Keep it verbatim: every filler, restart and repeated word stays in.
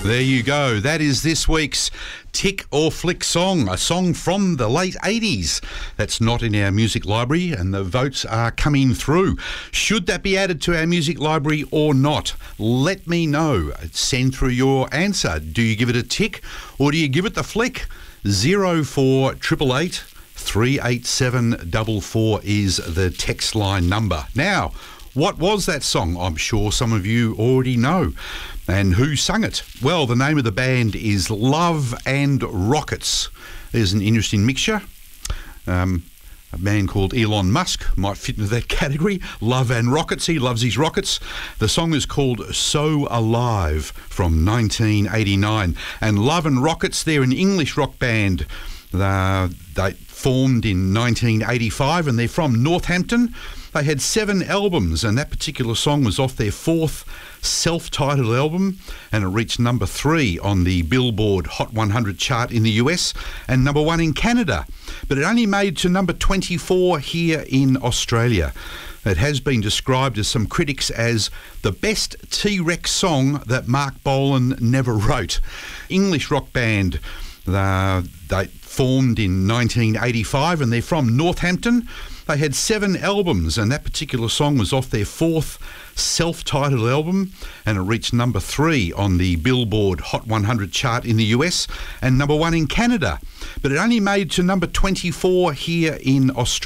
There you go. That is this week's Tick or Flick song, a song from the late eighties. That's not in our music library, and the votes are coming through. Should that be added to our music library or not? Let me know. Send through your answer. Do you give it a tick or do you give it the flick? Zero four triple eight three eight seven four four is the text line number. Now, what was that song? I'm sure some of you already know. And who sung it? Well, the name of the band is Love and Rockets. There's an interesting mixture. Um, a man called Elon Musk might fit into that category. Love and Rockets. He loves his rockets. The song is called So Alive from nineteen eighty-nine. And Love and Rockets, they're an English rock band. Uh, they formed in nineteen eighty-five and they're from Northampton. They had seven albums, and that particular song was off their fourth self-titled album, and it reached number three on the Billboard Hot one hundred chart in the U S and number one in Canada. But it only made to number twenty-four here in Australia. It has been described as some critics as the best T-Rex song that Mark Bolan never wrote. English rock band. Uh, they formed in nineteen eighty-five and they're from Northampton. They had seven albums, and that particular song was off their fourth self-titled album, and it reached number three on the Billboard Hot one hundred chart in the U S and number one in Canada. But it only made to number twenty-four here in Australia.